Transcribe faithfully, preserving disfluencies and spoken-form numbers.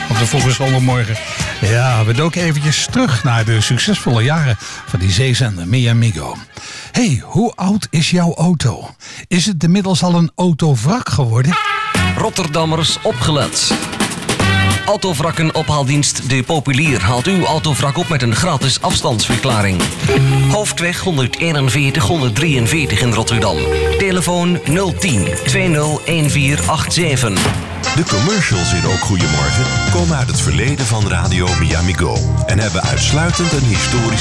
op de vroege zondagmorgen. Ja, we doken eventjes terug naar de succesvolle jaren van die zeezender Mi Amigo. Hey, hoe oud is jouw auto? Is het inmiddels al een autovrak geworden? Rotterdammers opgelet. Autovrakken ophaaldienst De Populier haalt uw autovrak op met een gratis afstandsverklaring. Hoofdweg honderdeenenveertig honderddrieënveertig in Rotterdam. Telefoon nul tien tweeëntig viertien zevenentachtig. De commercials in Ook Goedemorgen komen uit het verleden van Radio Mi Amigo en hebben uitsluitend een historisch